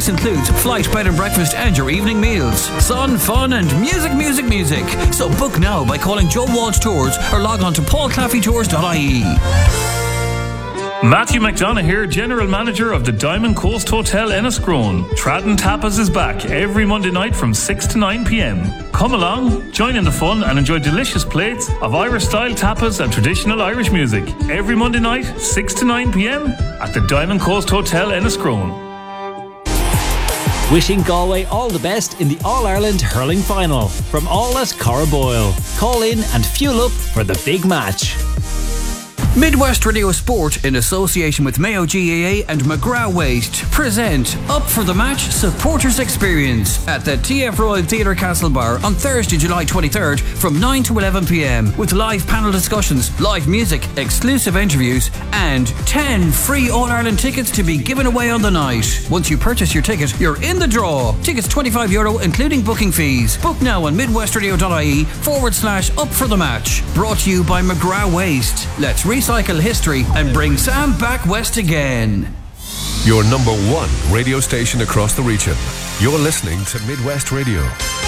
includes flight, bed and breakfast and your evening meals. Sun, fun and music. So book now by calling Joe Walsh Tours or log on to paulclaffeytours.ie. Matthew McDonough here, General Manager of the Diamond Coast Hotel Enniscrone. Tradden Tapas is back every Monday night from 6 to 9 p.m. Come along, join in the fun and enjoy delicious plates of Irish-style tapas and traditional Irish music. Every Monday night, 6 to 9 p.m. at the Diamond Coast Hotel Enniscrone. Wishing Galway all the best in the All-Ireland Hurling Final. From all at Corraboyle. Call in and fuel up for the big match. Midwest Radio Sport, in association with Mayo GAA and McGrath Waste, present Up for the Match Supporters Experience at the TF Royal Theatre Castlebar on Thursday, July 23rd from 9 to 11 p.m. with live panel discussions, live music, exclusive interviews and 10 free All-Ireland tickets to be given away on the night. Once you purchase your ticket, you're in the draw. Tickets €25 including booking fees. Book now on midwestradio.ie/up for the match. Brought to you by McGrath Waste. Let's recycle history and bring Sam back west again. Your number one radio station across the region. You're listening to Midwest Radio.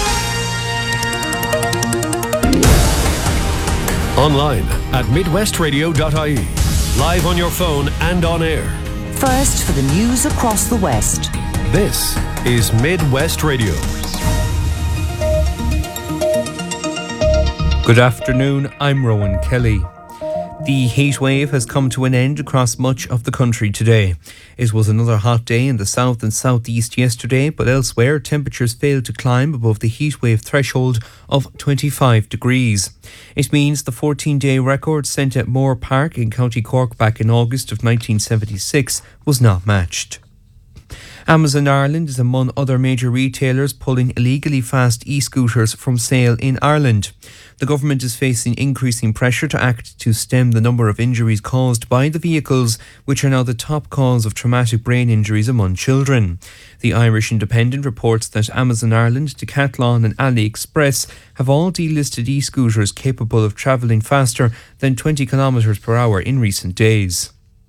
Online at midwestradio.ie. Live on your phone and on air. First for the news across the West. This is Midwest Radio. Good afternoon, I'm Rowan Kelly. The heat wave has come to an end across much of the country today. It was another hot day in the south and southeast yesterday, but elsewhere temperatures failed to climb above the heat wave threshold of 25 degrees. It means the 14-day record set at Moore Park in County Cork back in August of 1976 was not matched. Amazon Ireland is among other major retailers pulling illegally fast e-scooters from sale in Ireland. The government is facing increasing pressure to act to stem the number of injuries caused by the vehicles, which are now the top cause of traumatic brain injuries among children. The Irish Independent reports that Amazon Ireland, Decathlon and AliExpress have all delisted e-scooters capable of travelling faster than 20 km per hour in recent days.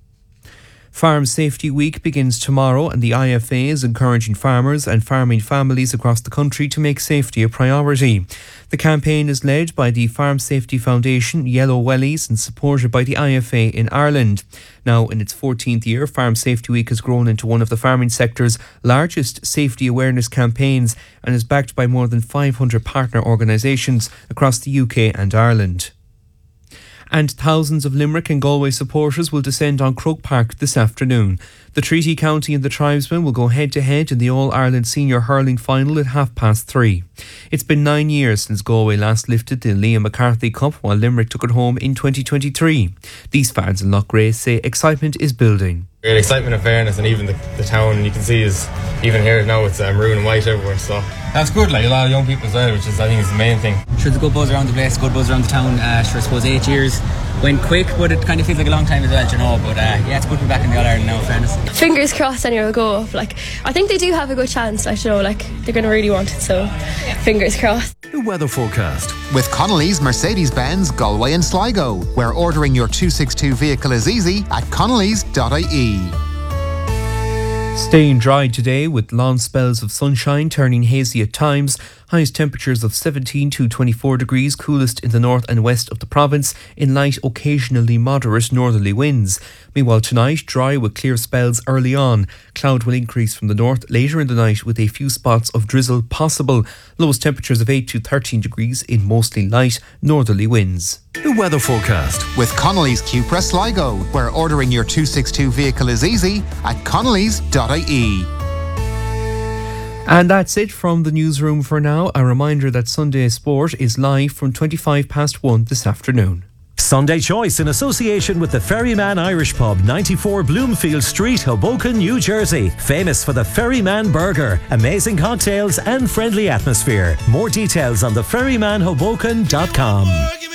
Farm Safety Week begins tomorrow and the IFA is encouraging farmers and farming families across the country to make safety a priority. The campaign is led by the Farm Safety Foundation, Yellow Wellies, and supported by the IFA in Ireland. Now, in its 14th year, Farm Safety Week has grown into one of the farming sector's largest safety awareness campaigns and is backed by more than 500 partner organisations across the UK and Ireland. And thousands of Limerick and Galway supporters will descend on Croke Park this afternoon. The Treaty County and the Tribesmen will go head-to-head in the All-Ireland Senior Hurling Final at 3:30. It's been 9 years since Galway last lifted the Liam McCarthy Cup, while Limerick took it home in 2023. These fans in Loughrea say excitement is building. Great excitement and fairness, and even the town you can see is, even here now, it's maroon and white everywhere, so that's good. Like a lot of young people as well, which is, I think, is the main thing. Sure, there's a good buzz around the place, good buzz around the town. Sure, I suppose 8 years went quick, but it kind of feels like a long time as well, you know. But yeah, it's good to be back in the All-Ireland now, in fairness. Fingers crossed anyway will go up. Like, I think they do have a good chance, like, you know, like, they're going to really want it, so fingers crossed. The weather forecast. With Connolly's Mercedes-Benz Galway and Sligo, where ordering your 262 vehicle is easy at connellys.ie. Staying dry today with long spells of sunshine turning hazy at times. Highest temperatures of 17 to 24 degrees, coolest in the north and west of the province, in light, occasionally moderate northerly winds. Meanwhile tonight, dry with clear spells early on. Cloud will increase from the north later in the night with a few spots of drizzle possible. Lowest temperatures of 8 to 13 degrees in mostly light northerly winds. The weather forecast. With Connolly's Cupra Sligo, where ordering your 262 vehicle is easy at connellys.ie. And that's it from the newsroom for now. A reminder that Sunday Sport is live from 1 this afternoon. Sunday Choice in association with the Ferryman Irish Pub, 94 Bloomfield Street, Hoboken, New Jersey. Famous for the Ferryman Burger, amazing cocktails and friendly atmosphere. More details on theferrymanhoboken.com.